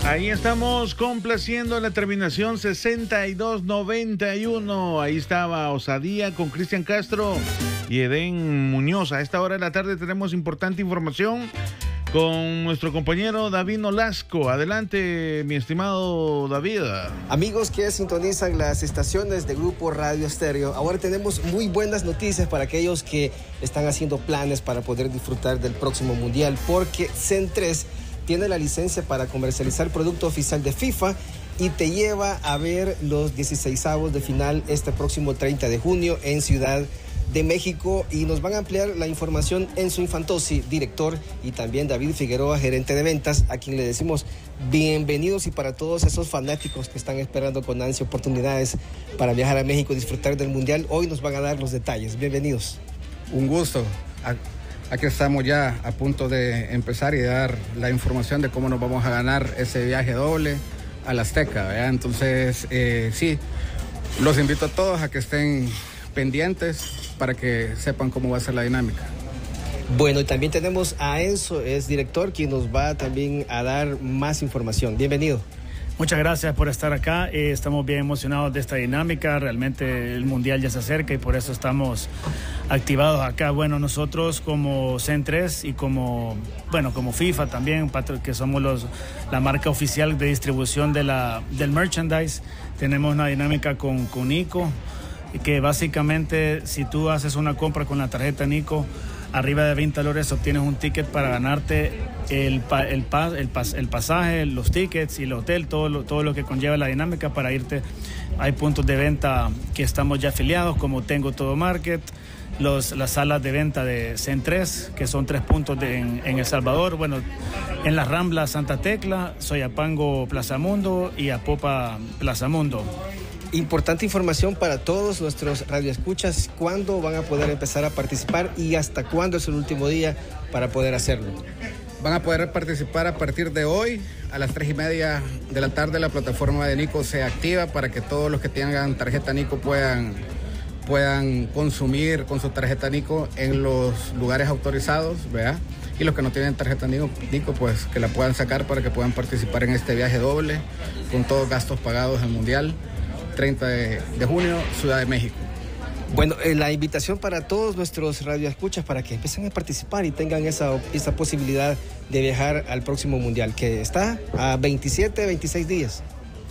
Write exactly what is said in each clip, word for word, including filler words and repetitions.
Ahí estamos complaciendo la terminación sesenta y dos noventa y uno. Ahí estaba Osadía con Cristian Castro y Edén Muñoz. A esta hora de la tarde tenemos importante información con nuestro compañero David Nolasco. Adelante, mi estimado David. Amigos que sintonizan las estaciones de Grupo Radio Estéreo, ahora tenemos muy buenas noticias para aquellos que están haciendo planes para poder disfrutar del próximo Mundial, porque CEN tres tiene la licencia para comercializar producto oficial de FIFA y te lleva a ver los dieciseisavos de final este próximo treinta de junio en Ciudad de México, y nos van a ampliar la información Enzo Infantosi, director, y también David Figueroa, gerente de ventas, a quien le decimos bienvenidos, y para todos esos fanáticos que están esperando con ansia oportunidades para viajar a México y disfrutar del Mundial, hoy nos van a dar los detalles. Bienvenidos. Un gusto. Aquí estamos ya a punto de empezar y dar la información de cómo nos vamos a ganar ese viaje doble al Azteca, ¿verdad? Entonces, eh, sí, los invito a todos a que estén pendientes para que sepan cómo va a ser la dinámica. Bueno, y también tenemos a Enzo, es director, quien nos va también a dar más información. Bienvenido. Muchas gracias por estar acá. Eh, estamos bien emocionados de esta dinámica. Realmente el Mundial ya se acerca y por eso estamos activados acá. Bueno, nosotros como CEN tres y como, bueno, como FIFA también, que somos los, la marca oficial de distribución de la, del merchandise, tenemos una dinámica con, con Nico, que básicamente si tú haces una compra con la tarjeta Nico, arriba de veinte dólares obtienes un ticket para ganarte el, el, el, el, el pasaje, los tickets y el hotel, todo lo, todo lo que conlleva la dinámica para irte. Hay puntos de venta que estamos ya afiliados, como Tengo Todo Market, los, las salas de venta de CEN tres, que son tres puntos de, en, en El Salvador, bueno, en la Rambla Santa Tecla, Soyapango Plaza Mundo y Apopa Plaza Mundo. Importante información para todos nuestros radioescuchas. ¿Cuándo van a poder empezar a participar y hasta cuándo es el último día para poder hacerlo? Van a poder participar a partir de hoy a las tres y media de la tarde. La plataforma de Nico se activa para que todos los que tengan tarjeta Nico puedan, puedan consumir con su tarjeta Nico en los lugares autorizados, ¿verdad? Y los que no tienen tarjeta Nico, Nico, pues que la puedan sacar para que puedan participar en este viaje doble con todos gastos pagados al Mundial. treinta de junio, Ciudad de México. Bueno, eh, la invitación para todos nuestros radioescuchas para que empiecen a participar y tengan esa, esa posibilidad de viajar al próximo Mundial, que está a veintisiete, veintiséis días.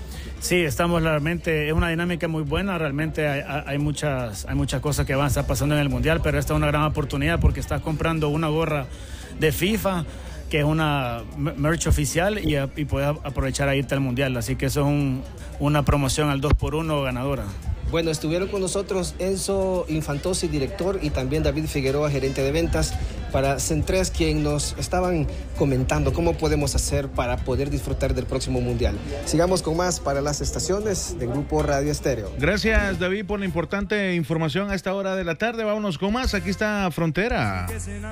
Sí, estamos realmente, es una dinámica muy buena, realmente hay, hay, muchas, hay muchas cosas que van a estar pasando en el Mundial, pero esta es una gran oportunidad porque estás comprando una gorra de FIFA, que es una merch oficial, y, y puedes aprovechar a irte al Mundial. Así que eso es un, una promoción al dos por uno ganadora. Bueno, estuvieron con nosotros Enzo Infantosi, director, y también David Figueroa, gerente de ventas para CEN tres, quien nos estaban comentando cómo podemos hacer para poder disfrutar del próximo Mundial. Sigamos con más para las estaciones del Grupo Radio Estéreo. Gracias, David, por la importante información a esta hora de la tarde. Vámonos con más. Aquí está Frontera.